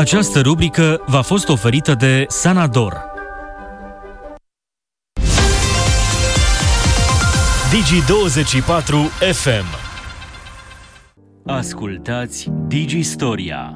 Această rubrică v-a fost oferită de Sanador. Digi24 FM. Ascultați Digistoria.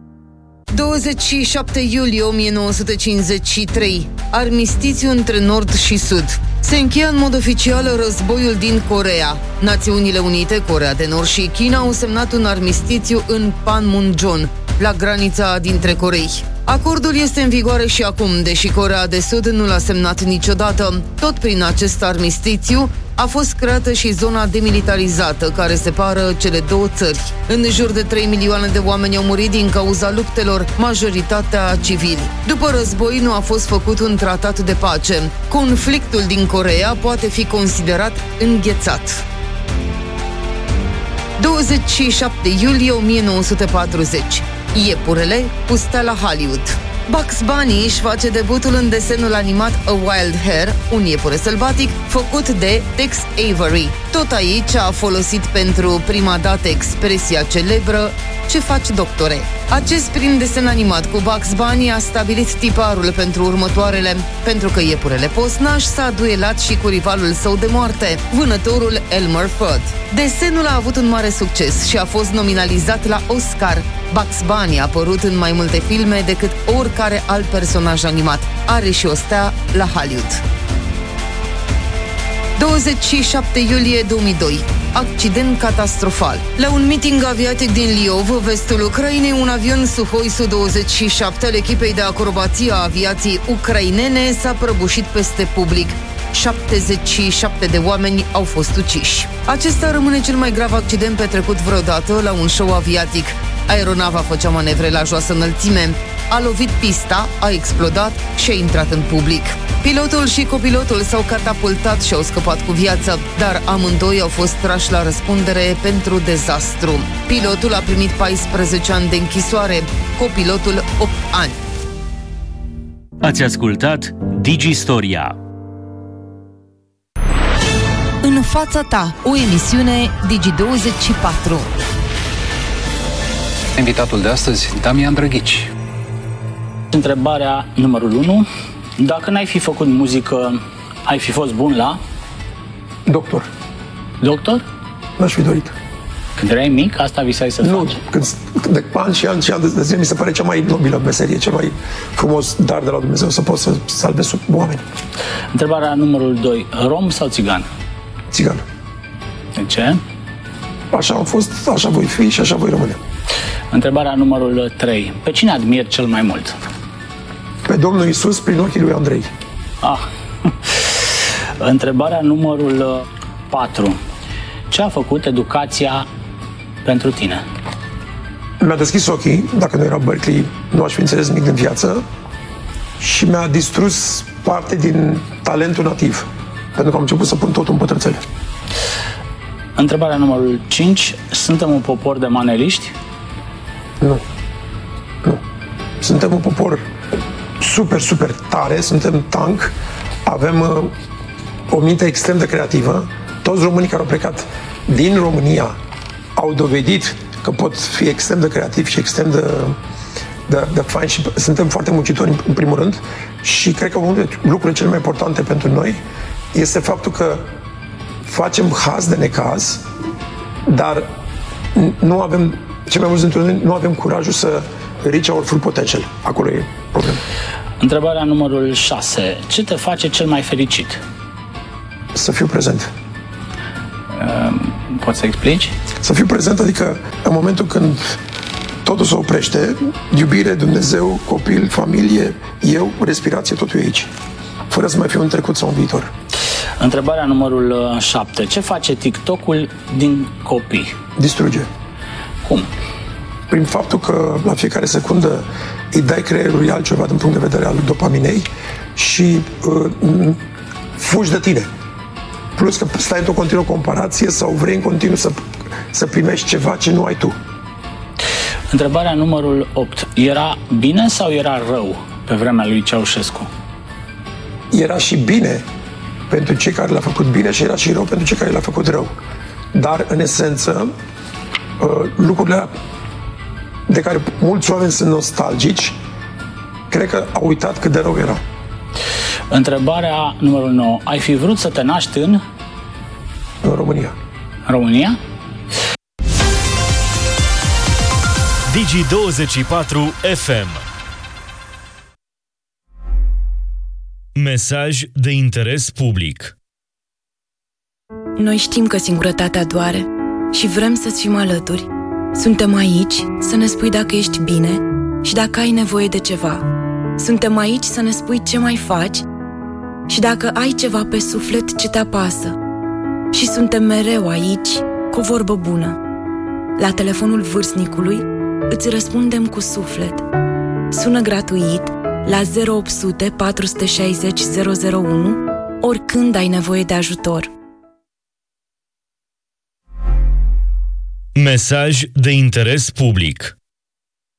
27 iulie 1953. Armistițiu între Nord și Sud. Se încheie în mod oficial războiul din Coreea. Națiunile Unite, Coreea de Nord și China au semnat un armistițiu în Panmunjom, la granița dintre Corei. Acordul este în vigoare și acum, deși Coreea de Sud nu l-a semnat niciodată. Tot prin acest armistițiu a fost creată și zona demilitarizată, care separă cele două țări. În jur de 3 milioane de oameni au murit din cauza luptelor, majoritatea civili. După război nu a fost făcut un tratat de pace. Conflictul din Coreea poate fi considerat înghețat. 27 iulie 1940. Iepurele pustea la Hollywood. Bugs Bunny își face debutul în desenul animat A Wild Hare, un iepure sălbatic, făcut de Tex Avery. Tot aici a folosit pentru prima dată expresia celebră "Ce faci, doctore?". Acest prim desen animat cu Bugs Bunny a stabilit tiparul pentru următoarele, pentru că iepurele posnaș s-a duelat și cu rivalul său de moarte, vânătorul Elmer Fudd. Desenul a avut un mare succes și a fost nominalizat la Oscar. Bugs Bunny a apărut în mai multe filme decât oricare alt personaj animat. Are și o stea la Hollywood. 27 iulie 2002. Accident catastrofal. La un meeting aviatic din Liov, vestul Ucrainei, un avion Suhoi Su-27 al echipei de acrobație a aviației ucrainene s-a prăbușit peste public. 77 de oameni au fost uciși. Acesta rămâne cel mai grav accident petrecut vreodată la un show aviatic. Aeronava făcea manevre la joasă înălțime. A lovit pista, a explodat și a intrat în public. Pilotul și copilotul s-au catapultat și au scăpat cu viață, dar amândoi au fost trași la răspundere pentru dezastru. Pilotul a primit 14 ani de închisoare, copilotul 8 ani. Ați ascultat Digistoria. În fața ta, o emisiune Digi24. Invitatul de astăzi, Damian Drăghici. Întrebarea numărul 1. Dacă n-ai fi făcut muzică, ai fi fost bun la? Doctor. Doctor? N-aș fi dorit. Când erai mic, asta visai să faci? Când de ani și ani de zile mi se pare cea mai nobilă meserie, cel mai frumos dar de la Dumnezeu, să poți să salvezi oameni. Întrebarea numărul 2. Rom sau țigan? Țigan. De ce? Așa am fost, așa voi fi și așa voi rămâne. Întrebarea numărul 3. Pe cine admiri cel mai mult? Pe Domnul Iisus prin ochii lui Andrei. Întrebarea numărul 4. Ce a făcut educația pentru tine? Mi-a deschis ochii. Dacă nu era Berkeley, nu aș fi înțeles nimic din viață. Și mi-a distrus parte din talentul nativ. Pentru că am început să pun totul în pătrățele. Întrebarea numărul 5. Suntem un popor de maneliști? Nu. Suntem un popor super tare, suntem tank, avem o minte extrem de creativă. Toți românii care au plecat din România au dovedit că pot fi extrem de creativi și extrem de faini și suntem foarte muncitori în primul rând și cred că unul dintre lucrurile cele mai importante pentru noi este faptul că facem haz de necaz, dar nu avem, cel mai mulți dintre noi nu avem curajul să reach our full potential. Acolo e problema. Întrebarea numărul 6. Ce te face cel mai fericit? Să fiu prezent. Poți să explici? Să fiu prezent, adică în momentul când totul se oprește, iubire, Dumnezeu, copil, familie, eu, respirație, totul e aici. Fără să mai fiu un trecut sau un viitor. Întrebarea numărul 7. Ce face TikTok-ul din copii? Distruge. Cum? Prin faptul că la fiecare secundă îi dai creierului altceva din punct de vedere al dopaminei și fugi de tine. Plus că stai într-o continuă comparație sau vrei în continuu să primești ceva ce nu ai tu. Întrebarea numărul 8. Era bine sau era rău pe vremea lui Ceaușescu? Era și bine pentru cei care l-a făcut bine și era și rău pentru cei care l-a făcut rău. Dar, în esență, lucrurile de care mulți oameni sunt nostalgici, cred că au uitat cât de rău era. Întrebarea numărul 9. Ai fi vrut să te naști în România. România? Digi24 FM. Mesaj de interes public. Noi știm că singurătatea doare și vrem să-ți fim alături. Suntem aici să ne spui dacă ești bine și dacă ai nevoie de ceva. Suntem aici să ne spui ce mai faci și dacă ai ceva pe suflet ce te apasă. Și suntem mereu aici cu o vorbă bună. La telefonul vârstnicului îți răspundem cu suflet. Sună gratuit la 0800 460 001 oricând ai nevoie de ajutor. Mesaj de interes public.